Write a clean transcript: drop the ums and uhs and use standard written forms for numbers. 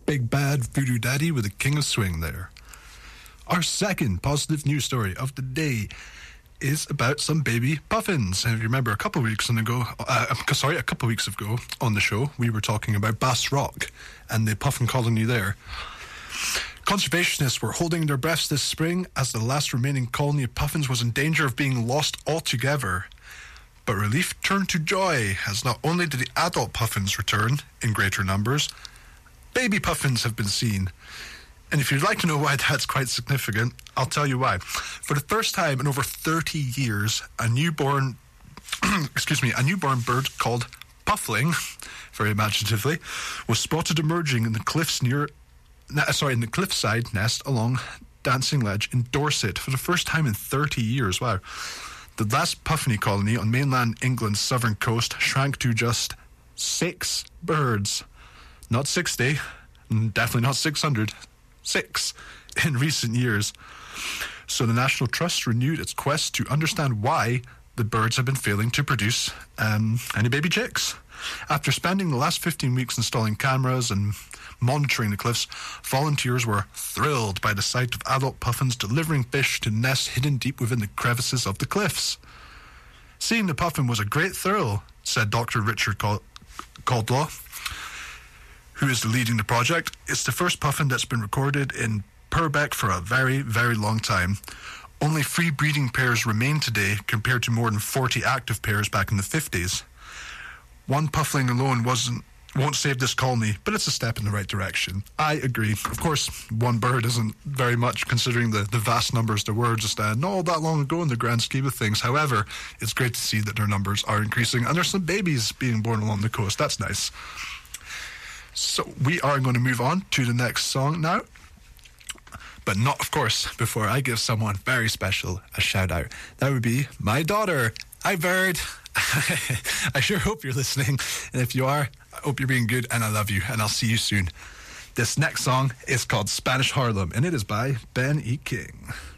Big Bad Voodoo Daddy with the King of Swing there. Our second positive news story of the day is about some baby puffins. And if you remember a couple of weeks ago on the show, we were talking about Bass Rock and the puffin colony there. Conservationists were holding their breaths this spring as the last remaining colony of puffins was in danger of being lost altogether. But relief turned to joy as not only did the adult puffins return in greater numbers, baby puffins have been seen. And if you'd like to know why that's quite significant, I'll tell you why. For the first time in over 30 years, a newborn bird called puffling, very imaginatively, was spotted emerging in the cliffside nest along Dancing Ledge in Dorset for the first time in 30 years. Wow. The last puffiny colony on mainland England's southern coast shrank to just 6 birds. Not 60, definitely not 600. 6 in recent years. So the National Trust renewed its quest to understand why the birds have been failing to produce any baby chicks. After spending the last 15 weeks installing cameras and monitoring the cliffs, volunteers were thrilled by the sight of adult puffins delivering fish to nests hidden deep within the crevices of the cliffs. Seeing the puffin was a great thrill, said Dr. Richard Caldwell, who is leading the project. It's the first puffin that's been recorded in Purbeck for a very, very long time. Only 3 breeding pairs remain today compared to more than 40 active pairs back in the 50s. One puffling alone won't save this colony, but it's a step in the right direction. I agree. Of course, one bird isn't very much considering the vast numbers there were just not all that long ago in the grand scheme of things. However, it's great to see that their numbers are increasing and there's some babies being born along the coast. That's nice. So we are going to move on to the next song now. But not, of course, before I give someone very special a shout out. That would be my daughter. Hi, Bird. I sure hope you're listening. And if you are, I hope you're being good and I love you. And I'll see you soon. This next song is called Spanish Harlem and it is by Ben E. King.